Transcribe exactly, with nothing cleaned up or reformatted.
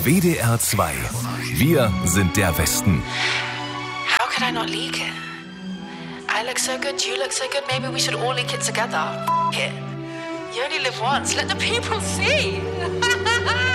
W D R zwei. Wir sind der Westen. How could I not leak it? I look so good, you look so good, maybe we should all leak it together. F it. You only live once, let the people see.